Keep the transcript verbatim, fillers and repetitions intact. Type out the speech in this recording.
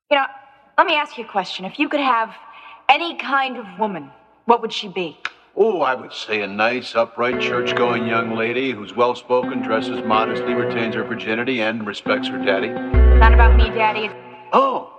You know, let me ask you a question. If you could have any kind of woman, what would she be? Oh, I would say a nice, upright, church-going young lady who's well-spoken, dresses modestly, retains her virginity, and respects her daddy. Not about me, Daddy. Oh.